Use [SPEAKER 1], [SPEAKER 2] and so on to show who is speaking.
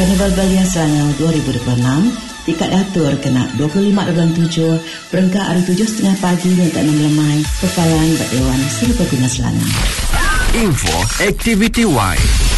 [SPEAKER 1] Karnival Belia Selangor 2026 tiket diatur kena 25.7 perengkak hari 7.30 pagi hingga 6 lemai Pepalan Berdewan Serbaguna Selangor.
[SPEAKER 2] Info Activity Y.